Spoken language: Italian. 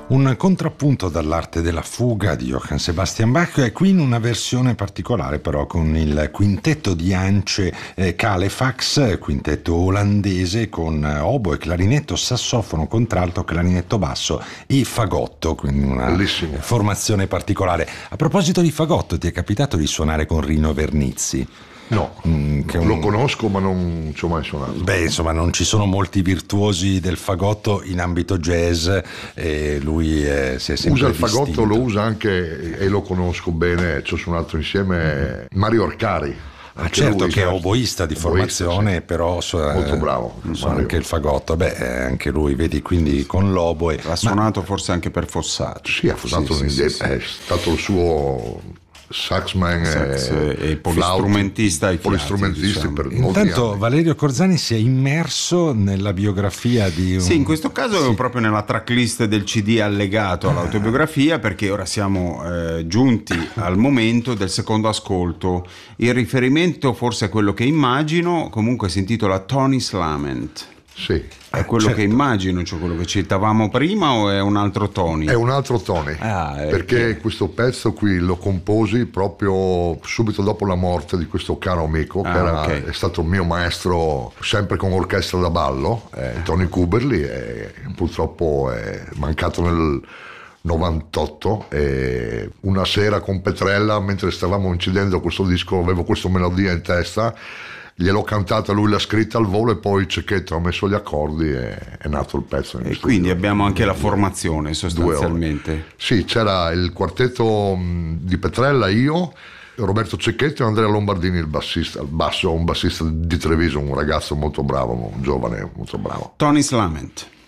Un contrappunto dall'arte della fuga di Johann Sebastian Bach, è qui in una versione particolare però con il quintetto di ance Calefax, quintetto olandese con oboe, clarinetto, sassofono, contralto, clarinetto basso e fagotto, quindi una bellissimo. Formazione particolare. A proposito di fagotto, ti è capitato di suonare con Rino Vernizzi? No, lo conosco ma non ci ho mai suonato. Beh, insomma, non ci sono molti virtuosi del fagotto in ambito jazz e lui si è sempre usa il distinto. fagotto, lo usa anche e lo conosco bene, ci ho suonato insieme Mario Arcari. Certo, che è oboista di formazione, sì. Però molto bravo. Suona anche il fagotto, anche lui, vedi, quindi con l'oboe. Ha suonato forse anche per Fossato. Sì, ha Fossato, è stato il suo saxman e polistrumentista ai polistrumentisti, diciamo. Per intanto Valerio Corzani si è immerso nella biografia di un... Sì, in questo caso proprio nella tracklist del CD allegato all'autobiografia, perché ora siamo giunti al momento del secondo ascolto. Il riferimento forse è quello che immagino, comunque si intitola Tony's Lament. Sì. È quello certo. Che immagino, cioè quello che citavamo prima, o è un altro Tony? È un altro Tony, perché questo pezzo qui lo composi proprio subito dopo la morte di questo caro amico, che è stato mio maestro sempre con orchestra da ballo, Tony Kuberli, e purtroppo è mancato nel 98, e una sera con Petrella, mentre stavamo incidendo questo disco, avevo questa melodia in testa, gliel'ho cantata, lui l'ha scritta al volo e poi Cecchetto ha messo gli accordi e è nato il pezzo. E quindi abbiamo anche la formazione sostanzialmente. Sì, c'era il quartetto di Petrella, io, Roberto Cecchetto e Andrea Lombardini il bassista, al basso, un bassista di Treviso, un ragazzo molto bravo, un giovane molto bravo. Tony's Lament.